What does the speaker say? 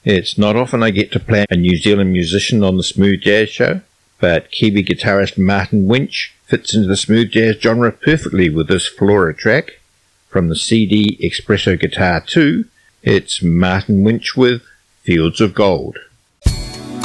It's not often I get to play a New Zealand musician on the Smooth Jazz Show, but Kiwi guitarist Martin Winch fits into the smooth jazz genre perfectly with this Flora track. From the CD Espresso Guitar 2, it's Martin Winch with Fields of Gold.